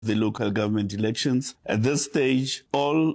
the local government elections. At this stage, all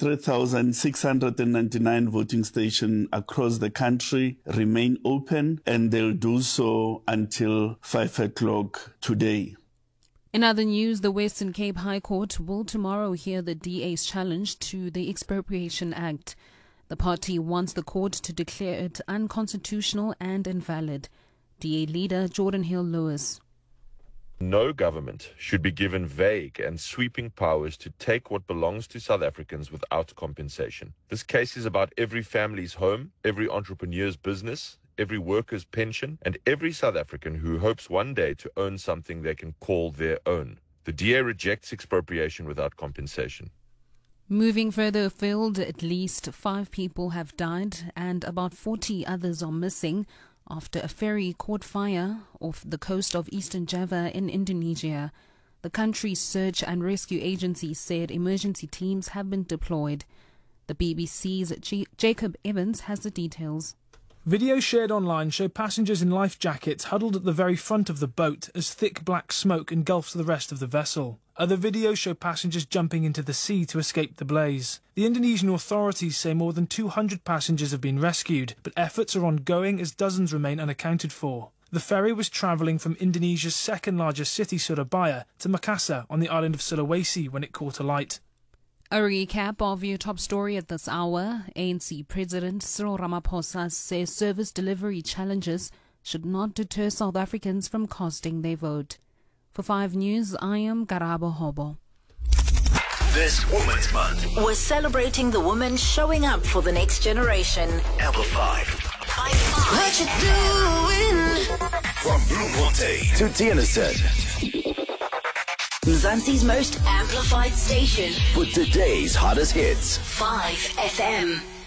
23,699 voting stations across the country remain open, and they'll do so until 5 o'clock today. In other news, the Western Cape High Court will tomorrow hear the DA's challenge to the Expropriation Act. The party wants the court to declare it unconstitutional and invalid. DA leader Jordan Hill-Lewis. No government should be given vague and sweeping powers to take what belongs to South Africans without compensation. This case is about every family's home, every entrepreneur's business, every worker's pension, and every South African who hopes one day to own something they can call their own. The DA rejects expropriation without compensation. Moving further afield, at least 5 people have died and about 40 others are missing after a ferry caught fire off the coast of Eastern Java in Indonesia. The country's search and rescue agency said emergency teams have been deployed. The BBC's Jacob Evans has the details. Videos shared online show passengers in life jackets huddled at the very front of the boat as thick black smoke engulfs the rest of the vessel. Other videos show passengers jumping into the sea to escape the blaze. The Indonesian authorities say more than 200 passengers have been rescued, but efforts are ongoing as dozens remain unaccounted for. The ferry was travelling from Indonesia's second largest city, Surabaya, to Makassar on the island of Sulawesi when it caught alight. A recap of your top story at this hour. ANC President Cyril Ramaphosa says service delivery challenges should not deter South Africans from casting their vote. For 5 News, I am Karabo Hobo. This Women's Month, we're celebrating the women showing up for the next generation. Amplified. What you doing? From Bloemfontein to Tienerset. Mzansi's most amplified station. For today's hottest hits. 5 FM.